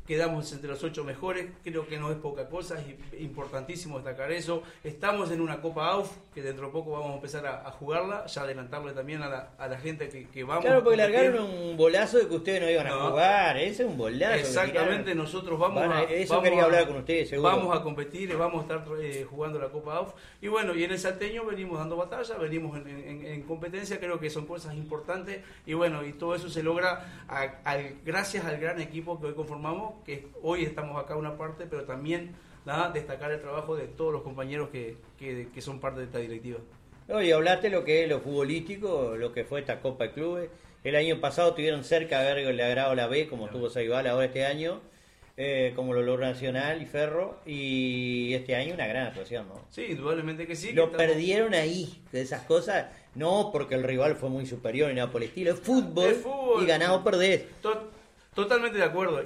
quedamos entre los 8 mejores, creo que no es poca cosa, es importantísimo destacar eso. Estamos en una Copa AUF, que dentro de poco vamos a empezar a jugarla, ya adelantarle también a la gente que vamos. Claro, porque largaron un bolazo de que ustedes no iban a jugar, ese es un bolazo. Exactamente, nosotros quería hablar con ustedes, seguro. Vamos a competir, vamos a estar jugando la Copa AUF, y bueno, y en el Salteño venimos dando batalla, venimos en competencia, creo que son cosas importantes, y bueno, y todo eso se logra gracias al gran equipo que hoy conformamos, que hoy estamos acá una parte, pero también destacar el trabajo de todos los compañeros que son parte de esta directiva. Y hablaste lo que es lo futbolístico, lo que fue esta Copa de Clubes. El año pasado estuvieron cerca de haber logrado la B, como tuvo Saibal ahora este año, como lo logró Nacional y Ferro, y este año una gran actuación, ¿no? Sí, indudablemente que sí. Lo perdieron ahí, de esas cosas, no porque el rival fue muy superior ni nada por el estilo, es fútbol. Y ganado o perdés. Totalmente de acuerdo,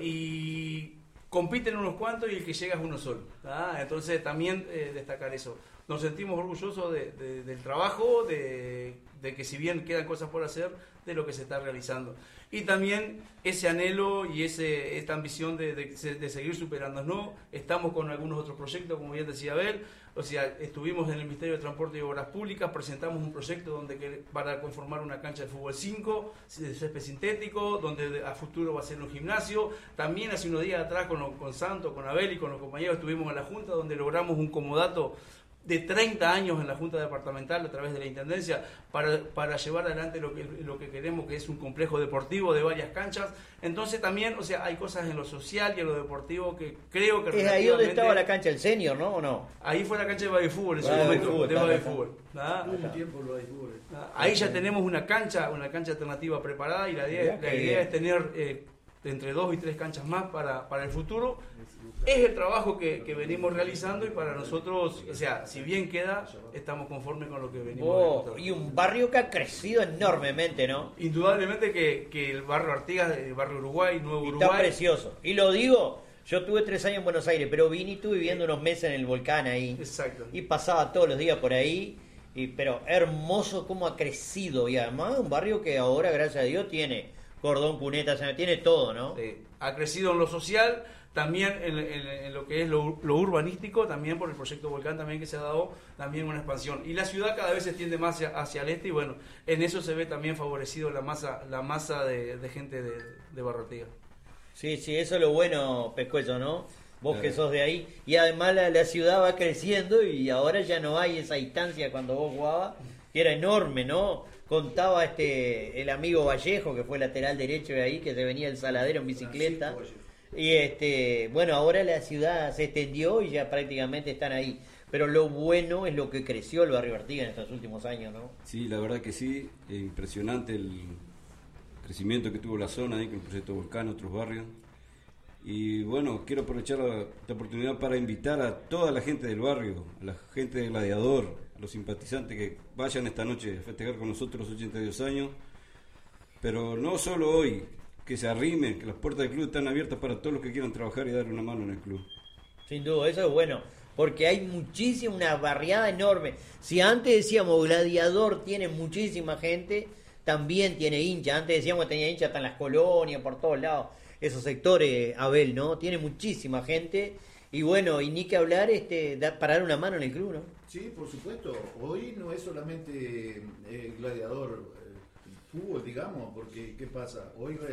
y compiten unos cuantos y el que llega es uno solo, entonces también destacar eso. Nos sentimos orgullosos del trabajo, de que si bien quedan cosas por hacer, de lo que se está realizando. Y también ese anhelo y esta ambición de seguir superándonos. Estamos con algunos otros proyectos, como bien decía Abel. O sea, estuvimos en el Ministerio de Transporte y Obras Públicas, presentamos un proyecto para conformar una cancha de fútbol 5, de césped sintético, donde a futuro va a ser un gimnasio. También hace unos días atrás con Santo, con Abel y con los compañeros estuvimos en la Junta, donde logramos un comodato de 30 años en la Junta Departamental a través de la Intendencia para llevar adelante lo que queremos, que es un complejo deportivo de varias canchas. Entonces también, o sea, hay cosas en lo social y en lo deportivo que creo que... Es ahí donde estaba la cancha del senior, ¿no? ¿O no? Ahí fue la cancha de Baby-Fútbol en ese momento, de Baby-Fútbol. Un tiempo lo Baby-Fútbol. Ahí ya tenemos una cancha alternativa preparada, y la idea es tener entre 2 y 3 canchas más para el futuro. Es el trabajo que venimos realizando, y para nosotros, o sea, si bien queda, estamos conformes con lo que venimos realizando. Y un barrio que ha crecido enormemente, ¿no? Indudablemente que el barrio Artigas, el barrio Uruguay, Nuevo Uruguay... Está precioso. Y lo digo, yo tuve 3 años en Buenos Aires, pero vine y estuve viviendo unos meses en el Volcán ahí. Exacto. Y pasaba todos los días por ahí. Pero hermoso cómo ha crecido. Y además un barrio que ahora, gracias a Dios, tiene cordón, cunetas, tiene todo, ¿no? Sí. Ha crecido en lo social, también en lo que es lo urbanístico, también por el proyecto Volcán también, que se ha dado también una expansión. Y la ciudad cada vez se extiende más hacia el este, y bueno, en eso se ve también favorecido la masa de gente de Barrio Artigas. Sí, eso es lo bueno, Pescuezo, ¿no? Vos que sos de ahí. Y además la ciudad va creciendo, y ahora ya no hay esa distancia cuando vos jugabas, que era enorme, ¿no? Contaba el amigo Vallejo, que fue lateral derecho de ahí, que se venía del Saladero en bicicleta. Y bueno, ahora la ciudad se extendió y ya prácticamente están ahí. Pero lo bueno es lo que creció el barrio Artigas en estos últimos años, ¿no? Sí, la verdad que sí, impresionante el crecimiento que tuvo la zona ahí con el proyecto Volcán, otros barrios. Y bueno, quiero aprovechar la oportunidad para invitar a toda la gente del barrio, a la gente de Gladiador, a los simpatizantes, que vayan esta noche a festejar con nosotros los 82 años, pero no solo hoy, que se arrimen, que las puertas del club están abiertas para todos los que quieran trabajar y darle una mano en el club. Sin duda, eso es bueno, porque hay una barriada enorme. Si antes decíamos Gladiador tiene muchísima gente, también tiene hincha. Antes decíamos que tenía hincha hasta en las colonias, por todos lados. Esos sectores, Abel, ¿no? Tiene muchísima gente. Y bueno, y ni que hablar para dar una mano en el club, ¿no? Sí, por supuesto. Hoy no es solamente Gladiador fútbol, digamos, porque ¿qué pasa? Hoy